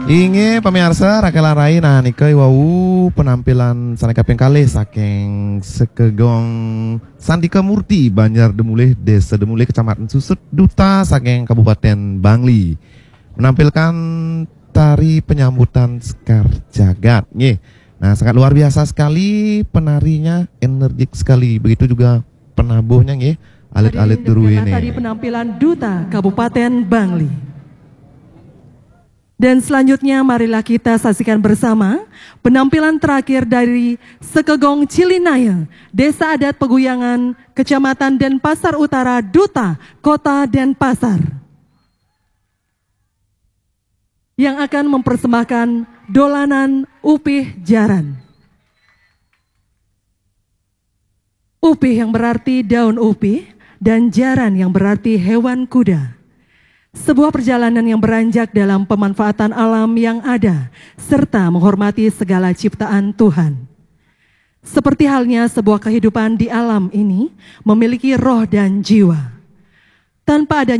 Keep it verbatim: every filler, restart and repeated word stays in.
Inge pemirsa Rakel Rai nah nikai wau penampilan sana kaping kali saking Sekegong Sandika Murti Banjar Demulih Desa Demulih Kecamatan Susut Duta saking Kabupaten Bangli menampilkan tari penyambutan Sekar Jagat. Nge. Nah sangat luar biasa sekali penarinya, energik sekali, begitu juga penabuhnya nge, alit-alit duru ini. Tadi penampilan Duta Kabupaten Bangli. Dan selanjutnya marilah kita saksikan bersama penampilan terakhir dari Sekegong Cilinaya, Desa Adat Peguyangan, Kecamatan Denpasar Utara, Duta, Kota Denpasar. Yang akan mempersembahkan dolanan Upih Jaran. Upih yang berarti daun upih dan jaran yang berarti hewan kuda. Sebuah perjalanan yang beranjak dalam pemanfaatan alam yang ada, serta menghormati segala ciptaan Tuhan. Seperti halnya sebuah kehidupan di alam ini, memiliki roh dan jiwa. Tanpa adanya